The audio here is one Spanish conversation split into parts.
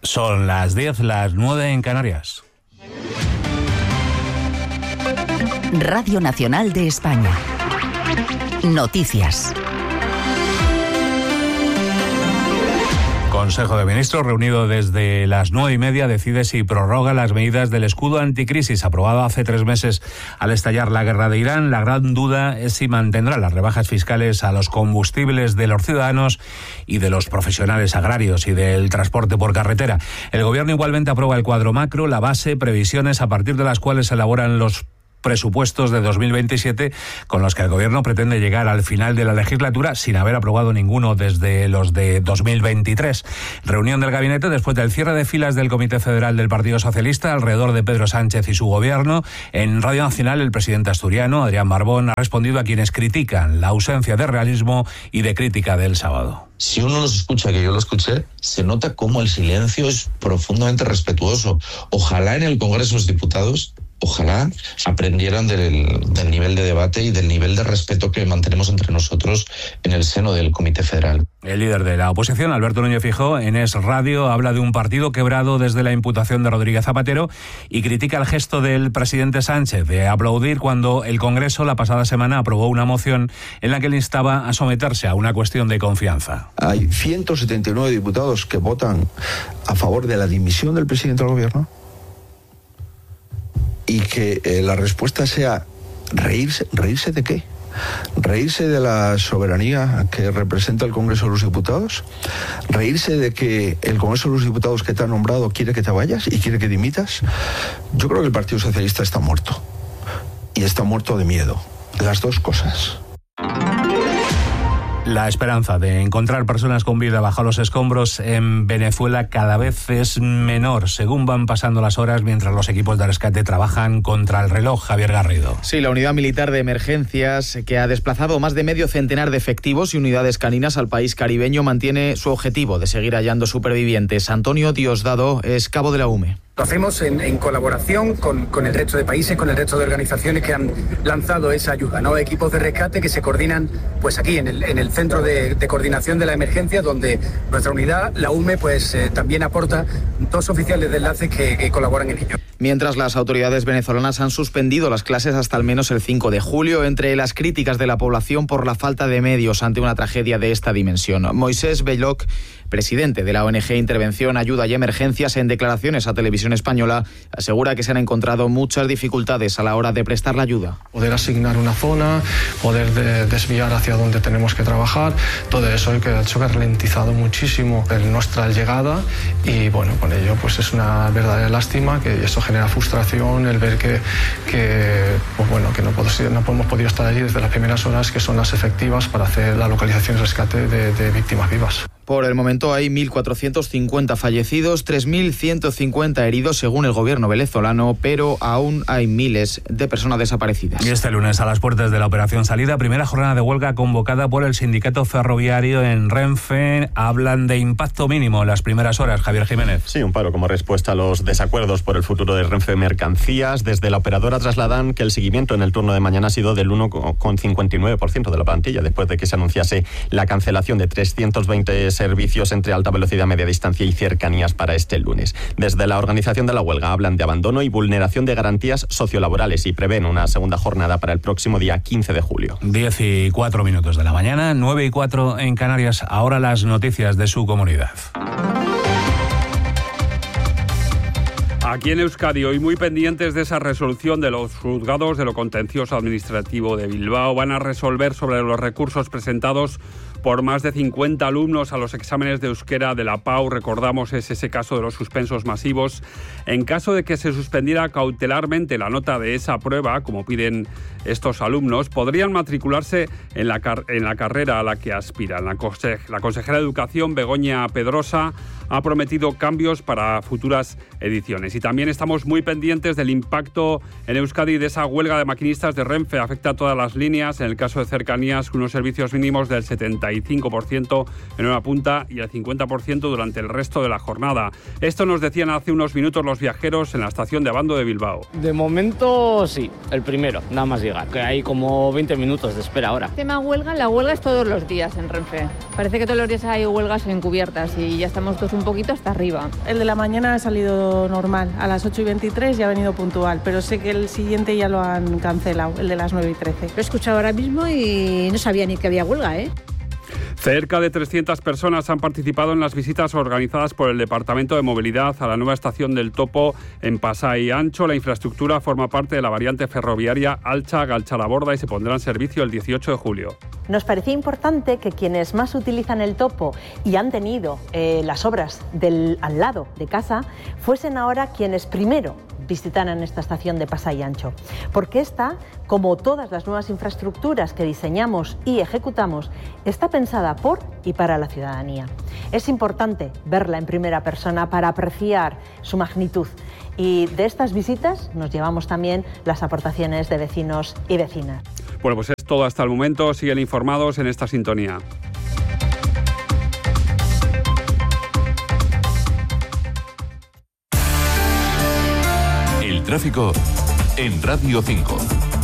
Son las 10, las 9 en Canarias. Radio Nacional de España. Noticias. Consejo de Ministros, reunido desde las 9:30, decide si prorroga las medidas del escudo anticrisis aprobado hace 3 meses al estallar la guerra de Irán. La gran duda es si mantendrá las rebajas fiscales a los combustibles de los ciudadanos y de los profesionales agrarios y del transporte por carretera. El Gobierno igualmente aprueba el cuadro macro, la base, previsiones a partir de las cuales se elaboran los presupuestos de 2027, con los que el Gobierno pretende llegar al final de la legislatura sin haber aprobado ninguno desde los de 2023. Reunión del gabinete después del cierre de filas del Comité Federal del Partido Socialista alrededor de Pedro Sánchez y su Gobierno. En Radio Nacional, el presidente asturiano, Adrián Barbón, ha respondido a quienes critican la ausencia de realismo y de crítica del sábado. Si uno los escucha, que yo lo escuché, se nota cómo el silencio es profundamente respetuoso. Ojalá en el Congreso de los Diputados aprendieran del nivel de debate y del nivel de respeto que mantenemos entre nosotros en el seno del Comité Federal. El líder de la oposición, Alberto Núñez Feijóo, en Es Radio, habla de un partido quebrado desde la imputación de Rodríguez Zapatero y critica el gesto del presidente Sánchez de aplaudir cuando el Congreso la pasada semana aprobó una moción en la que le instaba a someterse a una cuestión de confianza. Hay 179 diputados que votan a favor de la dimisión del presidente del Gobierno. Y que la respuesta sea ¿reírse de qué? ¿Reírse de la soberanía que representa el Congreso de los Diputados? ¿Reírse de que el Congreso de los Diputados que te ha nombrado quiere que te vayas y quiere que dimitas? Yo creo que el Partido Socialista está muerto. Y está muerto de miedo. Las dos cosas. La esperanza de encontrar personas con vida bajo los escombros en Venezuela cada vez es menor, según van pasando las horas mientras los equipos de rescate trabajan contra el reloj. Javier Garrido. Sí, la unidad militar de emergencias, que ha desplazado más de medio centenar de efectivos y unidades caninas al país caribeño, mantiene su objetivo de seguir hallando supervivientes. Antonio Diosdado es cabo de la UME. Lo hacemos en colaboración con el resto de países, con el resto de organizaciones que han lanzado esa ayuda, ¿no? Equipos de rescate que se coordinan pues aquí en el centro de coordinación de la emergencia, donde nuestra unidad, la UME, pues también aporta 2 oficiales de enlace que colaboran en ello. Mientras las autoridades venezolanas han suspendido las clases hasta al menos el 5 de julio, entre las críticas de la población por la falta de medios ante una tragedia de esta dimensión. Moisés Belloc, presidente de la ONG Intervención, Ayuda y Emergencias, en declaraciones a Televisión Española, asegura que se han encontrado muchas dificultades a la hora de prestar la ayuda. Poder asignar una zona, poder desviar hacia donde tenemos que trabajar, todo eso ha hecho que ha ralentizado muchísimo nuestra llegada y bueno, con ello pues es una verdadera lástima que eso genera frustración, el ver que no hemos podido estar allí desde las primeras horas, que son las efectivas para hacer la localización y rescate de víctimas vivas. Por el momento hay 1.450 fallecidos, 3.150 heridos según el gobierno venezolano, pero aún hay miles de personas desaparecidas. Y este lunes, a las puertas de la Operación Salida, primera jornada de huelga convocada por el sindicato ferroviario en Renfe. Hablan de impacto mínimo en las primeras horas. Javier Jiménez. Sí, un paro como respuesta a los desacuerdos por el futuro de Renfe Mercancías. Desde la operadora trasladan que el seguimiento en el turno de mañana ha sido del 1,59% de la plantilla, después de que se anunciase la cancelación de 320 servicios entre alta velocidad, media distancia y cercanías para este lunes. Desde la organización de la huelga hablan de abandono y vulneración de garantías sociolaborales y prevén una segunda jornada para el próximo día 15 de julio. 10:04 de la mañana, 9:04 en Canarias. Ahora las noticias de su comunidad. Aquí en Euskadi, hoy muy pendientes de esa resolución de los juzgados de lo contencioso administrativo de Bilbao. Van a resolver sobre los recursos presentados por más de 50 alumnos a los exámenes de euskera de la PAU. Recordamos, es ese caso de los suspensos masivos. En caso de que se suspendiera cautelarmente la nota de esa prueba, como piden estos alumnos, podrían matricularse en la carrera a la que aspiran. La consejera de Educación, Begoña Pedrosa, ha prometido cambios para futuras ediciones. Y también estamos muy pendientes del impacto en Euskadi de esa huelga de maquinistas de Renfe. Afecta a todas las líneas. En el caso de cercanías, unos servicios mínimos del 75% en una punta y el 50% durante el resto de la jornada. Esto nos decían hace unos minutos los viajeros en la estación de Abando de Bilbao. De momento sí, el primero, nada más llegar, que hay como 20 minutos de espera ahora. Tema huelga, la huelga es todos los días en Renfe. Parece que todos los días hay huelgas encubiertas y ya estamos 2 un poquito hasta arriba. El de la mañana ha salido normal, a las 8:23 ya ha venido puntual, pero sé que el siguiente ya lo han cancelado, el de las 9:13. Lo he escuchado ahora mismo y no sabía ni que había huelga, ¿eh? Cerca de 300 personas han participado en las visitas organizadas por el Departamento de Movilidad a la nueva estación del Topo en Pasai Ancho. La infraestructura forma parte de la variante ferroviaria Altza-Galtzaraborda y se pondrá en servicio el 18 de julio. Nos parecía importante que quienes más utilizan el Topo y han tenido las obras al lado de casa fuesen ahora quienes primero visitaran esta estación de Pasai Ancho, porque esta, como todas las nuevas infraestructuras que diseñamos y ejecutamos, está pensada por y para la ciudadanía. Es importante verla en primera persona para apreciar su magnitud, y de estas visitas nos llevamos también las aportaciones de vecinos y vecinas. Bueno, pues es todo hasta el momento. Siguen informados en esta sintonía. El tráfico en Radio 5.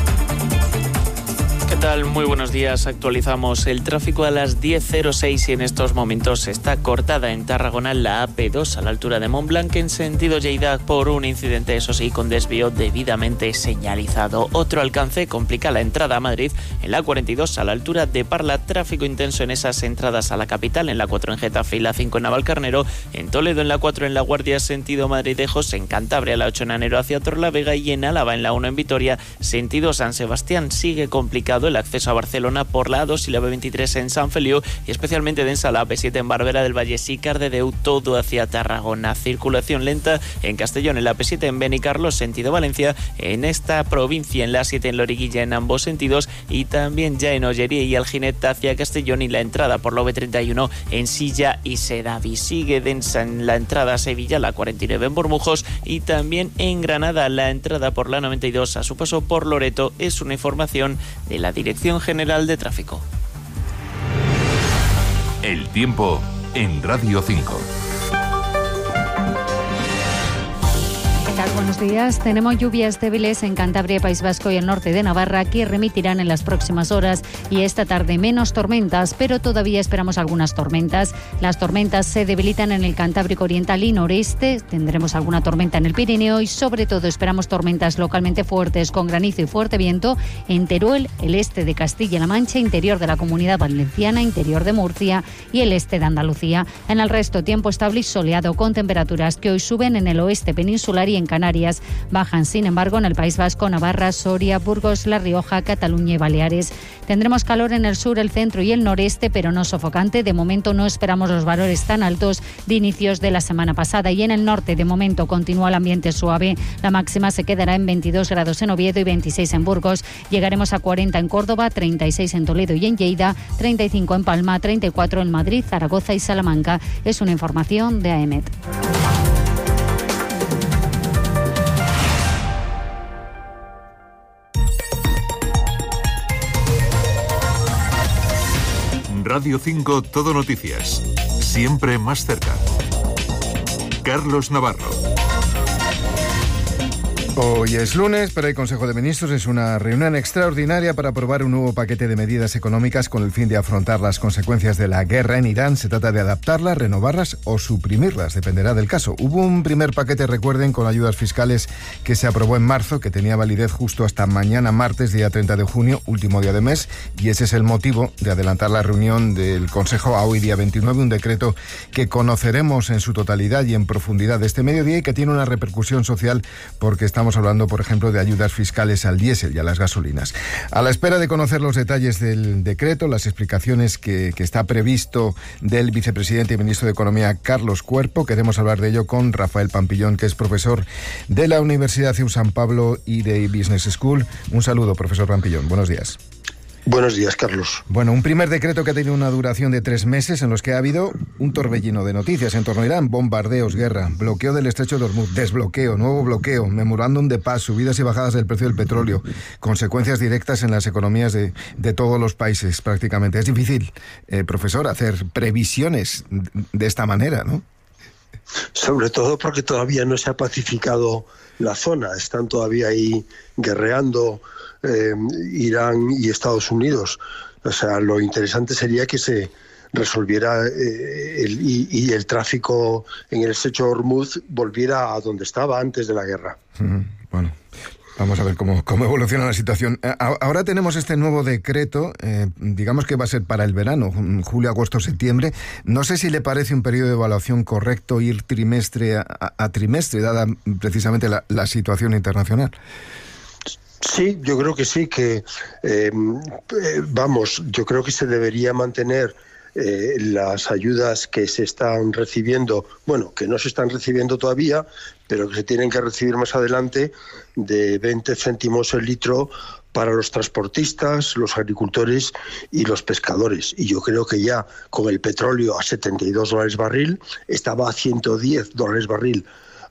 ¿Qué tal? Muy buenos días. Actualizamos el tráfico a las 10:06 y en estos momentos está cortada en Tarragona la AP2 a la altura de Montblanc en sentido Lleida por un incidente, eso sí, con desvío debidamente señalizado. Otro alcance complica la entrada a Madrid en la 42 a la altura de Parla. Tráfico intenso en esas entradas a la capital, en la 4 en Getafe y la 5 en Navalcarnero, en Toledo en la 4 en La Guardia sentido Madrid-Ejos, en Cantabria la 8 en Anero hacia Torlavega y en Álava en la 1 en Vitoria sentido San Sebastián. Sigue complicado el acceso a Barcelona por la A2 y la B23 en San Feliu y especialmente densa la B7 en Barberà del Vallès y Cardedeu, todo hacia Tarragona. Circulación lenta en Castellón en la P7 en Benicarlós sentido Valencia, en esta provincia en la 7 en Loriguilla en ambos sentidos y también ya en Ollería y Alginet hacia Castellón y la entrada por la B31 en Silla y Sedaví. Sigue densa en la entrada a Sevilla la 49 en Bormujos y también en Granada la entrada por la 92 a su paso por Loreto. Es una información de la Dirección General de Tráfico. El tiempo en Radio 5. Buenos días. Tenemos lluvias débiles en Cantabria, País Vasco y el norte de Navarra que remitirán en las próximas horas y esta tarde menos tormentas, pero todavía esperamos algunas tormentas. Las tormentas se debilitan en el Cantábrico Oriental y Noreste. Tendremos alguna tormenta en el Pirineo y sobre todo esperamos tormentas localmente fuertes con granizo y fuerte viento en Teruel, el este de Castilla-La Mancha, interior de la Comunidad Valenciana, interior de Murcia y el este de Andalucía. En el resto, tiempo estable y soleado con temperaturas que hoy suben en el oeste peninsular y en Canarias. Bajan, sin embargo, en el País Vasco, Navarra, Soria, Burgos, La Rioja, Cataluña y Baleares. Tendremos calor en el sur, el centro y el noreste, pero no sofocante. De momento no esperamos los valores tan altos de inicios de la semana pasada. Y en el norte, de momento, continúa el ambiente suave. La máxima se quedará en 22 grados en Oviedo y 26 en Burgos. Llegaremos a 40 en Córdoba, 36 en Toledo y en Lleida, 35 en Palma, 34 en Madrid, Zaragoza y Salamanca. Es una información de AEMET. Radio 5 Todo Noticias. Siempre más cerca. Carlos Navarro. Hoy es lunes, pero el Consejo de Ministros es una reunión extraordinaria para aprobar un nuevo paquete de medidas económicas con el fin de afrontar las consecuencias de la guerra en Irán. Se trata de adaptarlas, renovarlas o suprimirlas, dependerá del caso. Hubo un primer paquete, recuerden, con ayudas fiscales que se aprobó en marzo, que tenía validez justo hasta mañana martes, día 30 de junio, último día de mes, y ese es el motivo de adelantar la reunión del Consejo a hoy, día 29, un decreto que conoceremos en su totalidad y en profundidad este mediodía y que tiene una repercusión social porque estamos hablando, por ejemplo, de ayudas fiscales al diésel y a las gasolinas. A la espera de conocer los detalles del decreto, las explicaciones que está previsto del vicepresidente y ministro de Economía, Carlos Cuerpo, queremos hablar de ello con Rafael Pampillón, que es profesor de la Universidad CEU San Pablo y de Business School. Un saludo, profesor Pampillón. Buenos días. Buenos días, Carlos. Bueno, un primer decreto que ha tenido una duración de 3 meses en los que ha habido un torbellino de noticias en torno a Irán, bombardeos, guerra, bloqueo del estrecho de Hormuz, desbloqueo, nuevo bloqueo, memorándum de paz, subidas y bajadas del precio del petróleo, consecuencias directas en las economías de todos los países prácticamente. Es difícil, profesor, hacer previsiones de esta manera, ¿no? Sobre todo porque todavía no se ha pacificado la zona, están todavía ahí guerreando Irán y Estados Unidos. O sea, lo interesante sería que se resolviera y el tráfico en el estrecho de Hormuz volviera a donde estaba antes de la guerra. Bueno, vamos a ver cómo evoluciona la situación. Ahora tenemos este nuevo decreto, digamos que va a ser para el verano, julio, agosto, septiembre. No sé si le parece un periodo de evaluación correcto ir trimestre a trimestre, dada precisamente la situación internacional. Sí, yo creo que sí, yo creo que se debería mantener las ayudas que se están recibiendo, que no se están recibiendo todavía, pero que se tienen que recibir más adelante, de 20 céntimos el litro para los transportistas, los agricultores y los pescadores. Y yo creo que ya con el petróleo a $72 barril, estaba a $110 barril.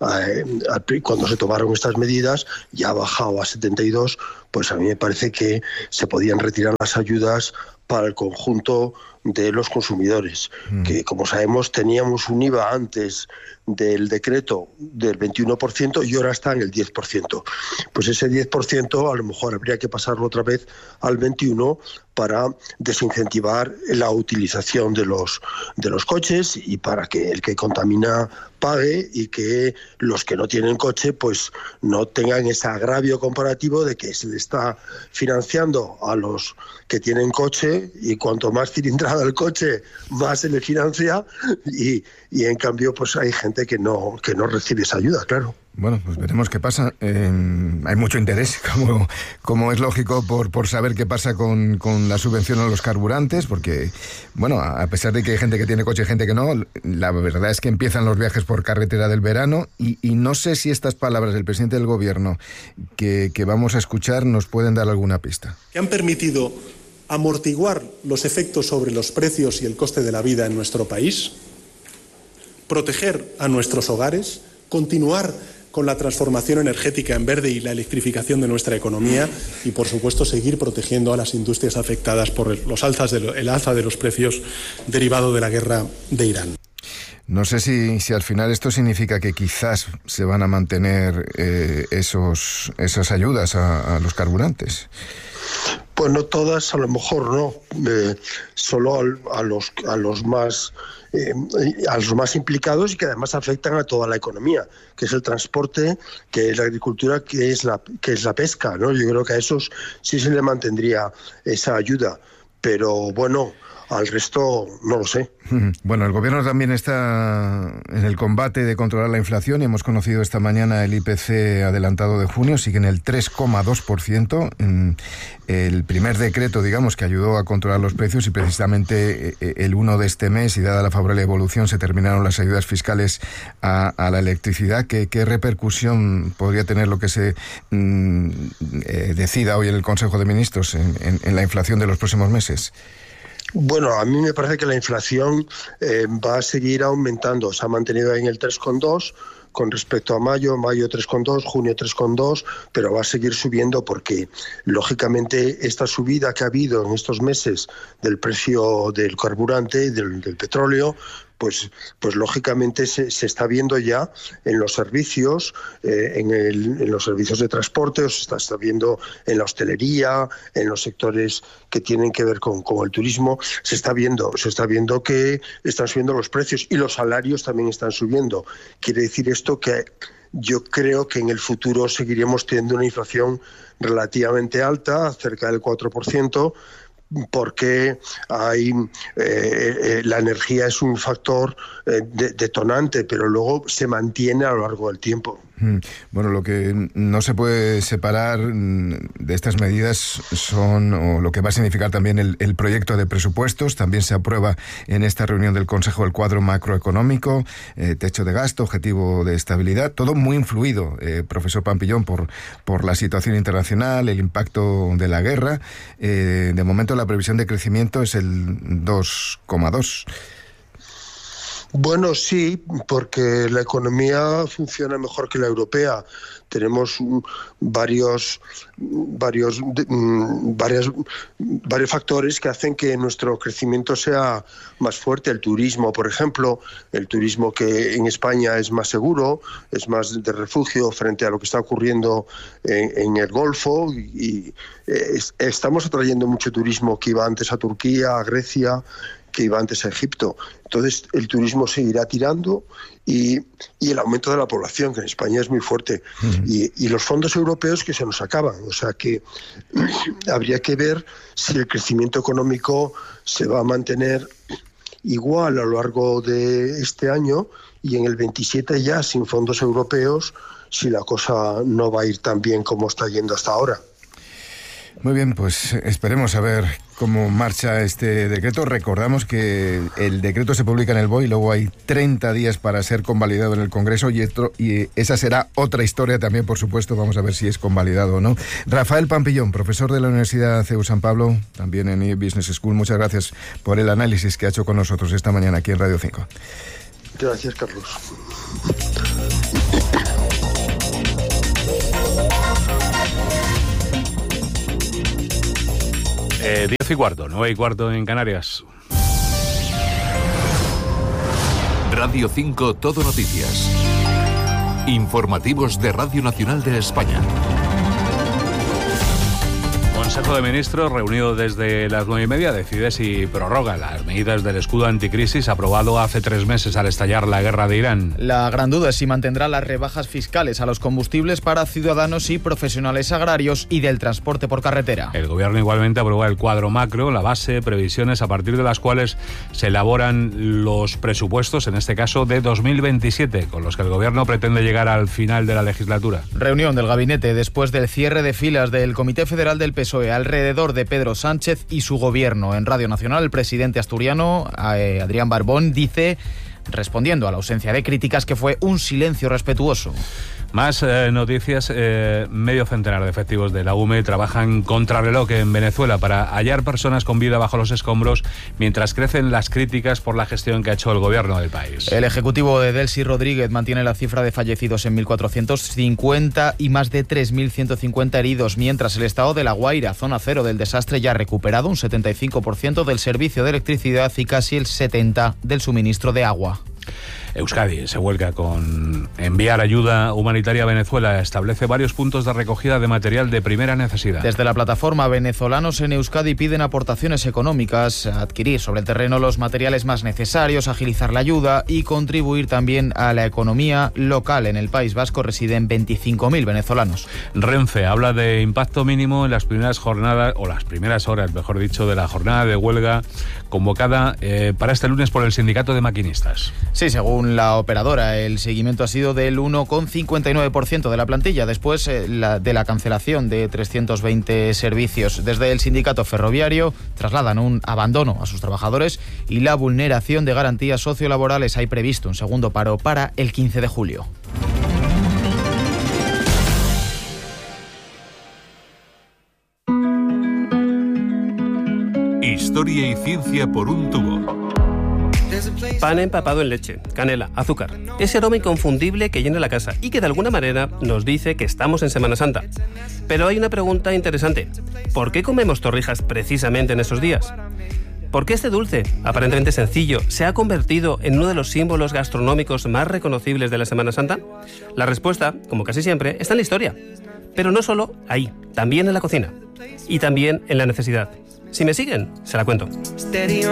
Cuando se tomaron estas medidas, ya ha bajado a 72, pues a mí me parece que se podían retirar las ayudas para el conjunto de los consumidores, que como sabemos teníamos un IVA antes del decreto del 21% y ahora está en el 10%. Pues ese 10% a lo mejor habría que pasarlo otra vez al 21% para desincentivar la utilización de los coches y para que el que contamina pague y que los que no tienen coche pues no tengan ese agravio comparativo de que se le está financiando a los que tienen coche, y cuanto más cilindrada el coche más se le financia, y en cambio pues hay gente que no recibe esa ayuda, claro. Bueno, pues veremos qué pasa. Hay mucho interés, como es lógico, por saber qué pasa con la subvención a los carburantes, porque, bueno, a pesar de que hay gente que tiene coche y gente que no, la verdad es que empiezan los viajes por carretera del verano, y no sé si estas palabras del presidente del gobierno que vamos a escuchar nos pueden dar alguna pista. Que han permitido amortiguar los efectos sobre los precios y el coste de la vida en nuestro país, proteger a nuestros hogares, continuar con la transformación energética en verde y la electrificación de nuestra economía, y por supuesto seguir protegiendo a las industrias afectadas por el alza de los precios derivado de la guerra de Irán. No sé si al final esto significa que quizás se van a mantener esas ayudas a los carburantes. Pues no todas, a lo mejor no, solo a los más implicados, y que además afectan a toda la economía, que es el transporte, que es la agricultura, que es la pesca, ¿no? Yo creo que a esos sí se le mantendría esa ayuda, pero bueno, al resto no lo sé. Bueno, el gobierno también está en el combate de controlar la inflación, y hemos conocido esta mañana el IPC adelantado de junio, sigue en el 3,2%. El primer decreto, digamos, que ayudó a controlar los precios, y precisamente el 1 de este mes, y dada la favorable evolución, se terminaron las ayudas fiscales a la electricidad. ¿Qué repercusión podría tener lo que se decida hoy en el Consejo de Ministros en la inflación de los próximos meses? Bueno, a mí me parece que la inflación va a seguir aumentando. Se ha mantenido en el 3,2 con respecto a mayo 3,2, junio 3,2, pero va a seguir subiendo porque, lógicamente, esta subida que ha habido en estos meses del precio del carburante y del petróleo, pues lógicamente se está viendo ya en los servicios, en los servicios de transporte, o se está viendo en la hostelería, en los sectores que tienen que ver con el turismo. Se está viendo que están subiendo los precios, y los salarios también están subiendo. Quiere decir esto que yo creo que en el futuro seguiremos teniendo una inflación relativamente alta, cerca del 4%, porque la energía es un factor detonante, pero luego se mantiene a lo largo del tiempo. Bueno, lo que no se puede separar de estas medidas son, o lo que va a significar también el proyecto de presupuestos. También se aprueba en esta reunión del Consejo el cuadro macroeconómico, techo de gasto, objetivo de estabilidad, todo muy influido, profesor Pampillón, por la situación internacional, el impacto de la guerra. De momento la previsión de crecimiento es el 2,2%. Bueno, sí, porque la economía funciona mejor que la europea. Tenemos varios factores que hacen que nuestro crecimiento sea más fuerte. El turismo, por ejemplo, el turismo que en España es más seguro, es más de refugio frente a lo que está ocurriendo en el Golfo, y estamos atrayendo mucho turismo que iba antes a Turquía, a Grecia, que iba antes a Egipto. Entonces el turismo seguirá tirando y el aumento de la población, que en España es muy fuerte, y los fondos europeos que se nos acaban. O sea que habría que ver si el crecimiento económico se va a mantener igual a lo largo de este año y en el 27 ya sin fondos europeos, si la cosa no va a ir tan bien como está yendo hasta ahora. Muy bien, pues esperemos a ver cómo marcha este decreto. Recordamos que el decreto se publica en el BOE y luego hay 30 días para ser convalidado en el Congreso y esa será otra historia también, por supuesto. Vamos a ver si es convalidado o no. Rafael Pampillón, profesor de la Universidad CEU San Pablo, también en Business School. Muchas gracias por el análisis que ha hecho con nosotros esta mañana aquí en Radio 5. Gracias, Carlos. 10:15, 9:15 en Canarias. Radio 5 Todo Noticias. Informativos de Radio Nacional de España. Consejo de Ministros, reunido desde las 9:30, decide si prorroga las medidas del escudo anticrisis aprobado hace 3 meses al estallar la guerra de Irán. La gran duda es si mantendrá las rebajas fiscales a los combustibles para ciudadanos y profesionales agrarios y del transporte por carretera. El Gobierno igualmente aprueba el cuadro macro, la base, previsiones a partir de las cuales se elaboran los presupuestos, en este caso de 2027, con los que el Gobierno pretende llegar al final de la legislatura. Reunión del gabinete después del cierre de filas del Comité Federal del PSOE alrededor de Pedro Sánchez y su gobierno. En Radio Nacional, el presidente asturiano, Adrián Barbón, dice, respondiendo a la ausencia de críticas, que fue un silencio respetuoso. Más noticias. Medio centenar de efectivos de la UME trabajan contrarreloj en Venezuela para hallar personas con vida bajo los escombros mientras crecen las críticas por la gestión que ha hecho el gobierno del país. El ejecutivo de Delcy Rodríguez mantiene la cifra de fallecidos en 1.450 y más de 3.150 heridos, mientras el estado de La Guaira, zona cero del desastre, ya ha recuperado un 75% del servicio de electricidad y casi el 70% del suministro de agua. Euskadi se vuelca con enviar ayuda humanitaria a Venezuela. Establece varios puntos de recogida de material de primera necesidad. Desde la plataforma Venezolanos en Euskadi piden aportaciones económicas, adquirir sobre el terreno los materiales más necesarios, agilizar la ayuda y contribuir también a la economía local. En el País Vasco residen 25.000 venezolanos. Renfe habla de impacto mínimo en las primeras jornadas, o las primeras horas, mejor dicho, de la jornada de huelga convocada para este lunes por el sindicato de maquinistas. Sí, según la operadora, el seguimiento ha sido del 1,59% de la plantilla después de la cancelación de 320 servicios. Desde el sindicato ferroviario trasladan un abandono a sus trabajadores y la vulneración de garantías sociolaborales. Hay previsto un segundo paro para el 15 de julio. Historia y ciencia por un tubo. Pan empapado en leche, canela, azúcar. Ese aroma inconfundible que llena la casa y que de alguna manera nos dice que estamos en Semana Santa. Pero hay una pregunta interesante. ¿Por qué comemos torrijas precisamente en esos días? ¿Por qué este dulce, aparentemente sencillo, se ha convertido en uno de los símbolos gastronómicos más reconocibles de la Semana Santa? La respuesta, como casi siempre, está en la historia. Pero no solo ahí, también en la cocina. Y también en la necesidad. Si me siguen, se la cuento.